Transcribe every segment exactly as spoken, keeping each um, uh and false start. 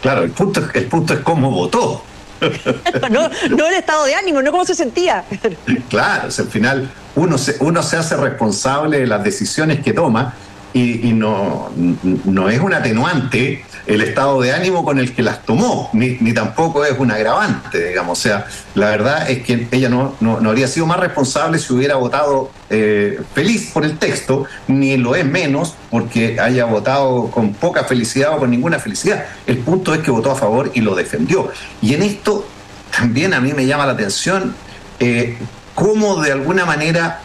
claro, el punto, el punto es cómo votó. No, no el estado de ánimo, no cómo se sentía. Claro, o sea, al final uno se, uno se hace responsable de las decisiones que toma y, y no, no es un atenuante el estado de ánimo con el que las tomó, ni, ni tampoco es un agravante, digamos. O sea, la verdad es que ella no, no, no habría sido más responsable si hubiera votado eh, feliz por el texto, ni lo es menos porque haya votado con poca felicidad o con ninguna felicidad. El punto es que votó a favor y lo defendió. Y en esto también a mí me llama la atención eh, cómo de alguna manera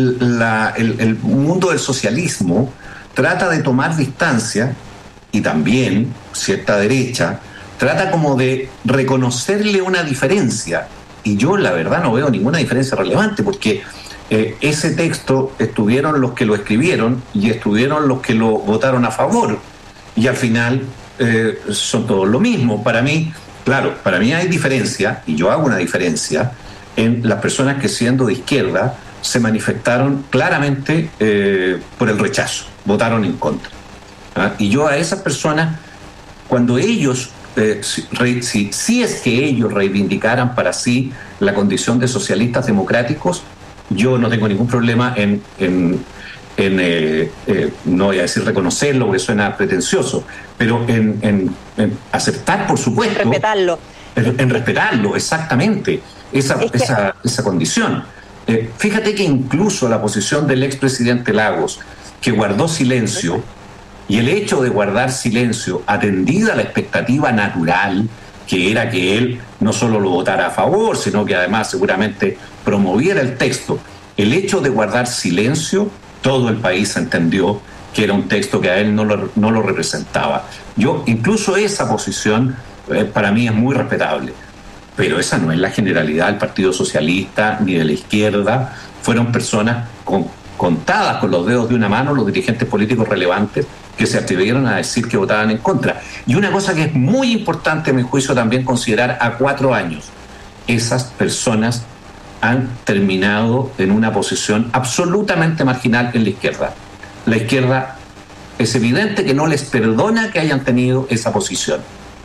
la, el, el mundo del socialismo trata de tomar distancia, y también cierta derecha trata como de reconocerle una diferencia, y yo la verdad no veo ninguna diferencia relevante, porque eh, ese texto estuvieron los que lo escribieron y estuvieron los que lo votaron a favor, y al final eh, son todos lo mismo. Para mí, claro, para mí hay diferencia, y yo hago una diferencia en las personas que, siendo de izquierda, se manifestaron claramente eh, por el rechazo, votaron en contra. ¿Ah? Y yo a esas personas, cuando ellos, eh, si, si, si es que ellos reivindicaran para sí la condición de socialistas democráticos, yo no tengo ningún problema en, en, en eh, eh, no voy a decir reconocerlo porque suena pretencioso, pero en, en, en aceptar, por supuesto. En respetarlo. En, en respetarlo, exactamente, esa, es que... esa, esa condición. Eh, fíjate que incluso la posición del expresidente Lagos, que guardó silencio, y el hecho de guardar silencio, atendida a la expectativa natural, que era que él no solo lo votara a favor, sino que además seguramente promoviera el texto, el hecho de guardar silencio, todo el país entendió que era un texto que a él no lo, no lo representaba. Yo, incluso esa posición, eh, para mí es muy respetable, pero esa no es la generalidad del Partido Socialista ni de la izquierda. Fueron personas con, contadas con los dedos de una mano, los dirigentes políticos relevantes, que se atrevieron a decir que votaban en contra. Y una cosa que es muy importante, a mi juicio, también considerar a cuatro años, esas personas han terminado en una posición absolutamente marginal en la izquierda. La izquierda es evidente que no les perdona que hayan tenido esa posición.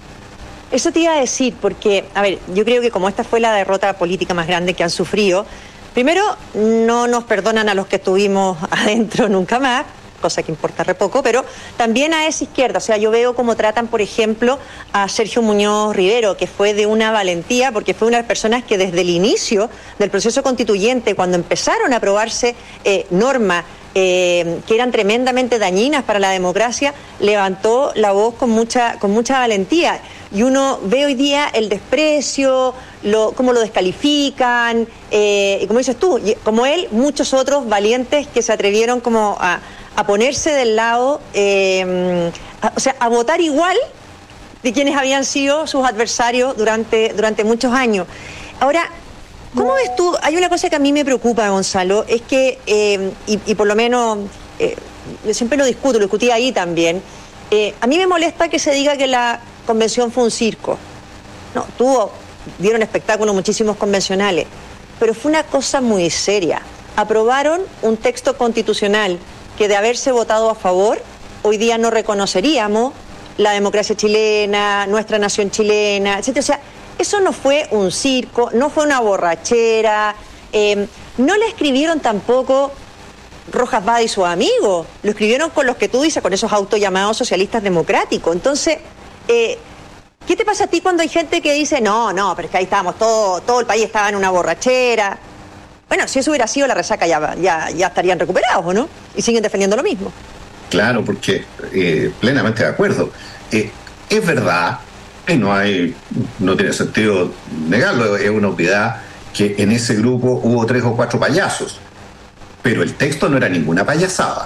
Eso te iba a decir, porque, a ver, yo creo que como esta fue la derrota política más grande que han sufrido, primero, no nos perdonan a los que estuvimos adentro nunca más, cosa que importa re poco, pero también a esa izquierda. O sea, yo veo cómo tratan, por ejemplo, a Sergio Muñoz Rivero, que fue de una valentía, porque fue una de las personas que desde el inicio del proceso constituyente, cuando empezaron a aprobarse eh, normas eh, que eran tremendamente dañinas para la democracia, levantó la voz con mucha, con mucha valentía. Y uno ve hoy día el desprecio, lo, cómo lo descalifican, eh, y como dices tú, como él, muchos otros valientes que se atrevieron como a a ponerse del lado, eh, a, o sea, a votar igual de quienes habían sido sus adversarios durante, durante muchos años. Ahora, ¿cómo ves tú? Hay una cosa que a mí me preocupa, Gonzalo, es que, eh, y, y por lo menos, eh, yo siempre lo discuto, lo discutí ahí también, eh, a mí me molesta que se diga que la convención fue un circo. No, tuvo, dieron espectáculos muchísimos convencionales, pero fue una cosa muy seria. Aprobaron un texto constitucional que de haberse votado a favor, hoy día no reconoceríamos la democracia chilena, nuestra nación chilena, etcétera. O sea, eso no fue un circo, no fue una borrachera, eh, no le escribieron tampoco Rojas Vade y sus amigos, lo escribieron con los que tú dices, con esos autollamados socialistas democráticos. Entonces, eh, ¿qué te pasa a ti cuando hay gente que dice, no, no, pero es que ahí estábamos, todo, todo el país estaba en una borrachera? Bueno, si eso hubiera sido la resaca, ya, ya, ya estarían recuperados, ¿o no? Y siguen defendiendo lo mismo. Claro, porque eh, plenamente de acuerdo. Eh, es verdad, y no hay, no tiene sentido negarlo, es una obviedad que en ese grupo hubo tres o cuatro payasos, pero el texto no era ninguna payasada.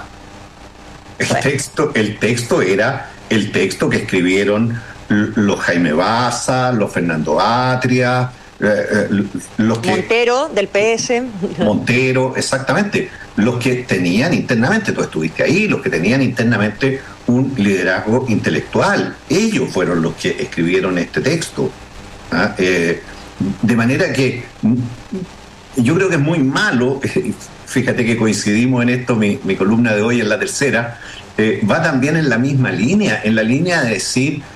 El, bueno. texto, el texto era el texto que escribieron los Jaime Baza, los Fernando Atria, Eh, eh, los que, Montero del P S. Montero, exactamente, los que tenían internamente, tú estuviste ahí, los que tenían internamente un liderazgo intelectual, ellos fueron los que escribieron este texto. ¿Ah? Eh, de manera que yo creo que es muy malo, fíjate que coincidimos en esto, mi, mi columna de hoy en La Tercera, eh, va también en la misma línea, en la línea de decir